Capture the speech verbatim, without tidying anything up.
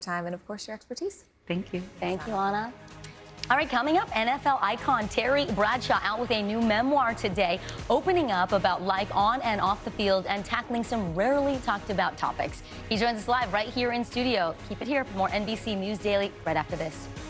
time and, of course, your expertise. Thank you. Thank you, Anna. All right, coming up, N F L icon Terry Bradshaw out with a new memoir today, opening up about life on and off the field and tackling some rarely talked about topics. He joins us live right here in studio. Keep it here for more N B C News Daily right after this.